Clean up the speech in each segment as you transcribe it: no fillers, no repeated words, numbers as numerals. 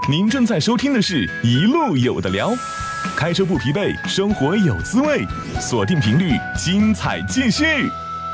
您正在收听的是一路有的聊，开车不疲惫，生活有滋味，锁定频率，精彩继续。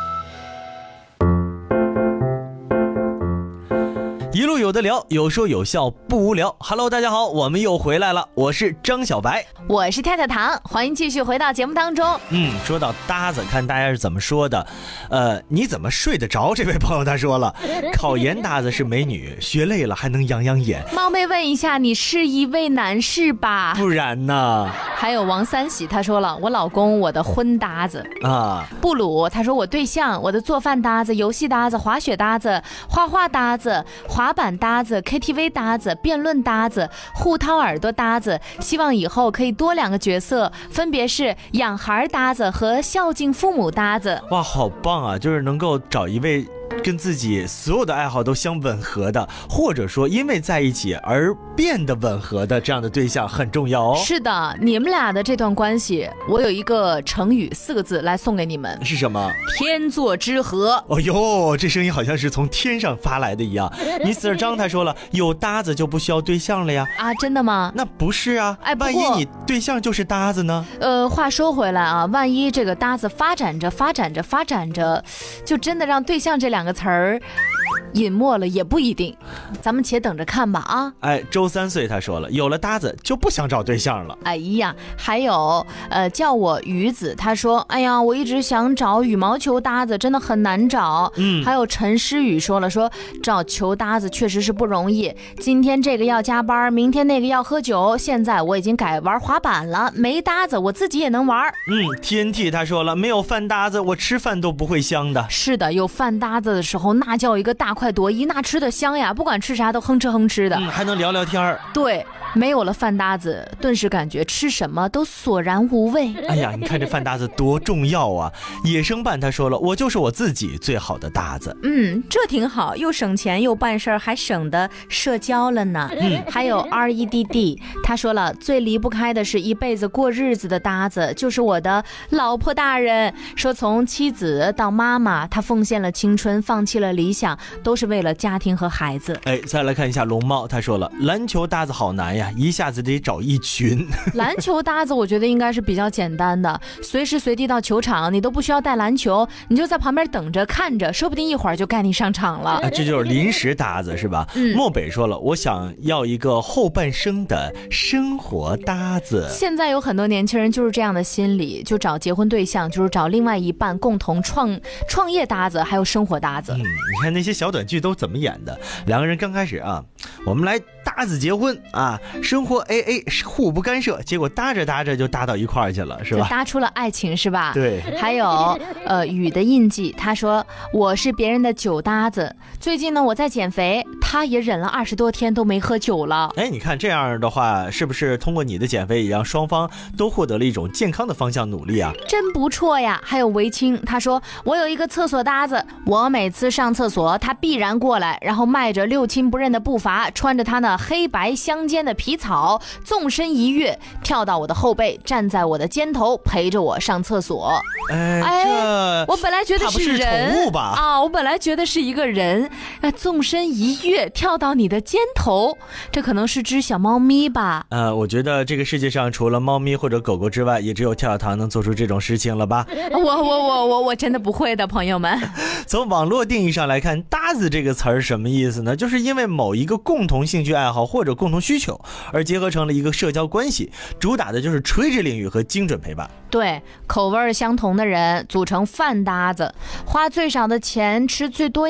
一路有的聊，有说有笑不无聊。Hello， 大家好，我们又回来了，我是张小白， 我是太太糖，欢迎继续回到节目当中。 说到搭子，看大家是怎么说的。你怎么睡得着？这位朋友他说了，考研搭子是美女，学累了还能养养眼。 冒昧问一下，你是一位男士吧？ 不然呢？ 还有王三喜他说了，我老公我的婚搭子啊。 布鲁他说我对象，我的做饭搭子、游戏搭子、滑雪搭子、画画搭子、滑板搭子、KTV 搭子、辩论搭子、互掏耳朵搭子，希望以后可以多2个角色，分别是养孩搭子和孝敬父母搭子。 哇，好棒啊！就是能够找一位跟自己所有的爱好都相吻合的，或者说因为在一起而变得吻合的这样的对象很重要哦。 是的，你们俩的这段关系，我有一个成语4个字来送给你们， 是什么？ 天作之合。 哦呦，这声音好像是从天上发来的一样。Mr. 张他说了，有搭子就不需要对象了呀。 啊，真的吗？ 那不是啊，万一你对象就是搭子呢？ 话说回来啊，万一这个搭子发展着，就真的让对象这2个词儿隐没了也不一定，咱们且等着看吧啊！ 周3岁他说了，有了搭子就不想找对象了。 哎呀，还有叫我鱼子，他说，哎呀，我一直想找羽毛球搭子，真的很难找。还有陈诗雨说了，说找球搭子确实是不容易，今天这个要加班，明天那个要喝酒，现在我已经改玩滑板了，没搭子我自己也能玩。 TNT 他说了，没有饭搭子我吃饭都不会香的。 是的，有饭搭子的时候那叫一个大快朵颐，那吃的香呀，不管吃啥都哼吃哼吃的， 还能聊聊天。 对，没有了饭搭子，顿时感觉吃什么都索然无味。 哎呀，你看这饭搭子多重要啊！野生伴他说了，我就是我自己最好的搭子。 这挺好，又省钱又办事，还省得社交了呢。还有 REDD 他说了，最离不开的是一辈子过日子的搭子，就是我的老婆大人。说从妻子到妈妈，他奉献了青春，放弃了理想，都是为了家庭和孩子。 再来看一下龙猫，他说了，篮球搭子好难呀，一下子得找一群。 篮球搭子我觉得应该是比较简单的，随时随地到球场，你都不需要带篮球，你就在旁边等着看着，说不定一会儿就该你上场了。 这就是临时搭子是吧？漠北说了，我想要一个后半生的生活搭子。 现在有很多年轻人就是这样的心理，就找结婚对象，就是找另外一半共同创业搭子，还有生活搭子。 你看那些小短剧都怎么演的，2个人刚开始啊，我们来搭子结婚啊，生活 AA 互不干涉，结果搭着搭着就搭到一块儿去了，是吧？ 就搭出了爱情是吧？ 对。 还有雨的印记，他说我是别人的酒搭子，最近呢我在减肥，他也忍了20多天都没喝酒了。 你看这样的话，是不是通过你的减肥也让双方都获得了一种健康的方向努力啊？ 真不错呀。还有维清他说，我有一个厕所搭子，我每次上厕所他必然过来，然后迈着六亲不认的步伐，穿着他那黑白相间的皮草，纵身一跃跳到我的后背，站在我的肩头陪着我上厕所。我本来觉得是人， 宠物吧？ 我本来觉得是一个人，纵身一跃跳到你的肩头，这可能是只小猫咪吧？ 我觉得这个世界上除了猫咪或者狗狗之外，也只有跳跳糖能做出这种事情了吧？ 我真的不会的，朋友们。 从网络定义上来看，搭子这个词儿什么意思呢？就是因为某一个共同兴趣爱好或者共同需求而结合成了一个社交关系，主打的就是垂直领域和精准陪伴。 对，口味相同的人组成饭搭子，花最少的钱吃最多